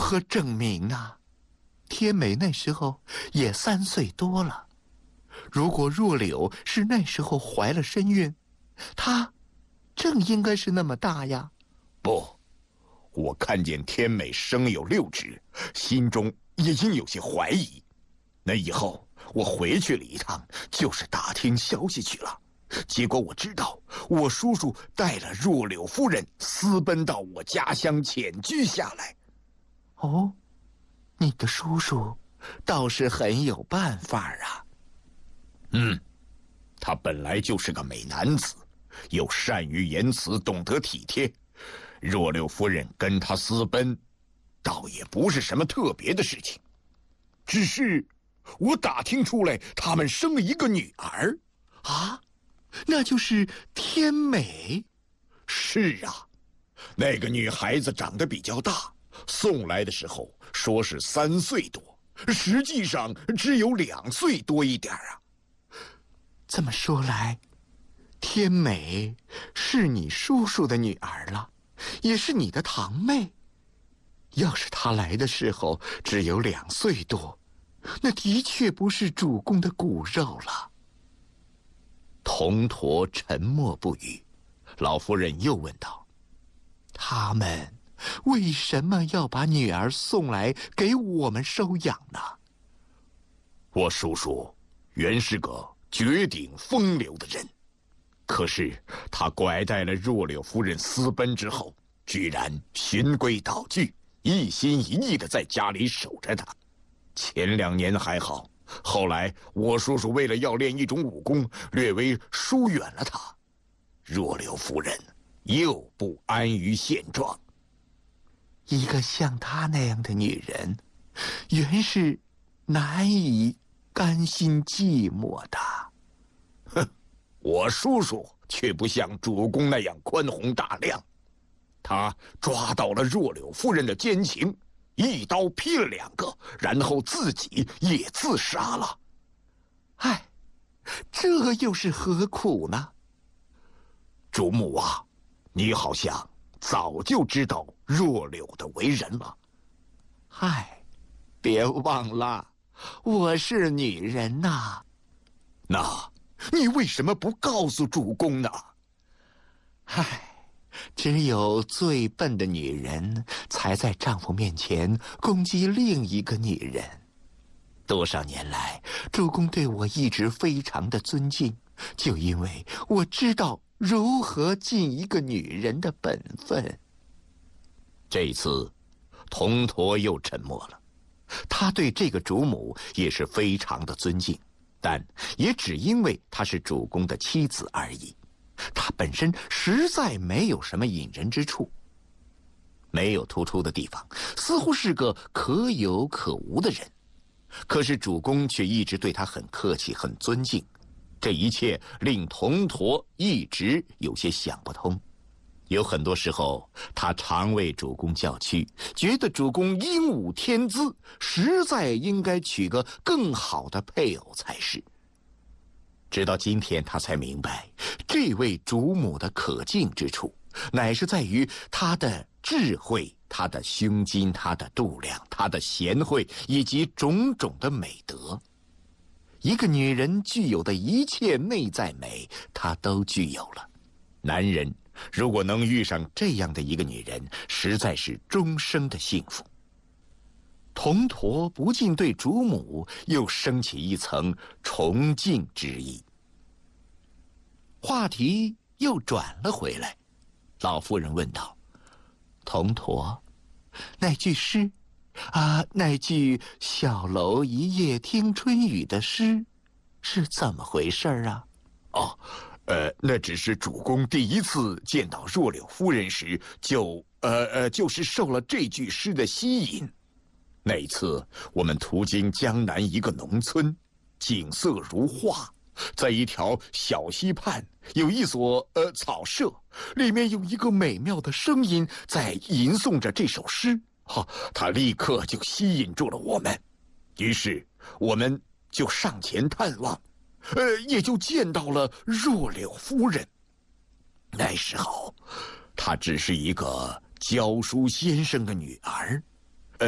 何证明呢？天美那时候也3岁多了，如果若柳是那时候怀了身孕，她正应该是那么大呀。 不，我看见天美生有6指，心中也应有些怀疑。那以后我回去了一趟，就是打听消息去了。结果我知道，我叔叔带了若柳夫人私奔到我家乡潜居下来。 哦，你的叔叔倒是很有办法啊。 他本来就是个美男子，又善于言辞，懂得体贴。若柳夫人跟他私奔，倒也不是什么特别的事情。只是我打听出来，他们生了一个女儿。 啊，那就是天美。 是啊，那个女孩子长得比较大，送来的时候说是3岁多，实际上只有2岁多一点啊。 这么说来，天美是你叔叔的女儿了，也是你的堂妹。要是她来的时候只有2岁多，那的确不是主公的骨肉了。 童驼沉默不语，老夫人又问道： 他们为什么要把女儿送来给我们收养呢？ 我叔叔原是个绝顶风流的人，可是他拐带了若柳夫人私奔之后，居然循规蹈矩，一心一意地在家里守着她。前2年还好，后来我叔叔为了要练一种武功，略微疏远了她，若柳夫人又不安于现状。 一个像她那样的女人，原是难以甘心寂寞的。 我叔叔却不像主公那样宽宏大量，他抓到了若柳夫人的奸情，一刀劈了2个，然后自己也自杀了。 唉，这又是何苦呢？ 主母啊，你好像早就知道若柳的为人了。 唉，别忘了，我是女人呐。 那你为什么不告诉主公呢？ 唉，只有最笨的女人才在丈夫面前攻击另一个女人。多少年来，主公对我一直非常的尊敬，就因为我知道如何尽一个女人的本分。 这一次，童驼又沉默了。 他对这个主母也是非常的尊敬，但也只因为她是主公的妻子而已。她本身实在没有什么引人之处，没有突出的地方，似乎是个可有可无的人。可是主公却一直对她很客气，很尊敬。这一切令童驼一直有些想不通。有很多时候，他常为主公叫屈，觉得主公英武天资，实在应该娶个更好的配偶才是。直到今天，他才明白，这位主母的可敬之处，乃是在于她的智慧、她的胸襟、她的度量、她的贤惠，以及种种的美德。一个女人具有的一切内在美，她都具有了。男人如果能遇上这样的一个女人，实在是终生的幸福。童驼不禁对主母又升起一层崇敬之意。话题又转了回来，老夫人问道：童驼，那句诗那句小楼一夜听春雨的诗是怎么回事啊？ 那只是主公第一次见到若柳夫人时，就是受了这句诗的吸引。那一次我们途经江南一个农村，景色如画，在一条小溪畔有一所草舍，里面有一个美妙的声音在吟诵着这首诗，它立刻就吸引住了我们。于是我们就上前探望，也就见到了若柳夫人。那时候她只是一个教书先生的女儿，